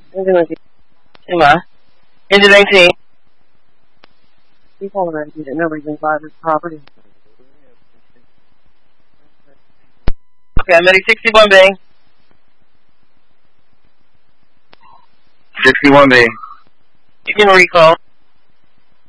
Engine 19. People already did it. Nobody's been by this property. Okay, I'm ready. 61 bang. 61 bang. You can recall.